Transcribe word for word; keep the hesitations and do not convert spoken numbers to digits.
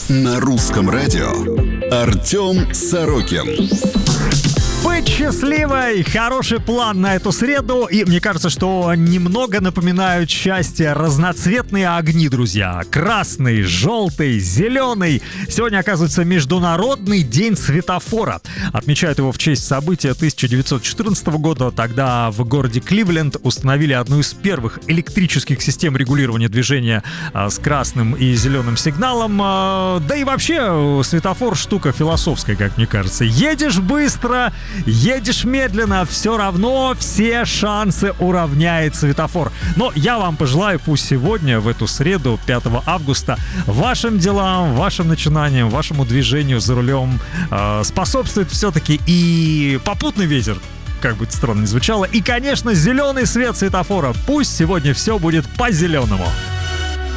На русском радио Артем Сорокин. Быть счастливой, хороший план на эту среду. И мне кажется, что немного напоминают счастье разноцветные огни, друзья. Красный, желтый, зеленый. Сегодня, оказывается, Международный день светофора. Отмечают его в честь события тысяча девятьсот четырнадцатого года. Тогда в городе Кливленд установили одну из первых электрических систем регулирования движения а, с красным и зеленым сигналом. А, да и вообще светофор штука философская, как мне кажется. Едешь быстро, едешь медленно, все равно все шансы уравняет светофор. Но я вам пожелаю, пусть сегодня, в эту среду, пятого августа, вашим делам, вашим начинаниям, вашему движению за рулем э, способствует все-таки и попутный ветер, как бы это странно ни звучало, и, конечно, зеленый свет светофора. Пусть сегодня все будет по-зеленому.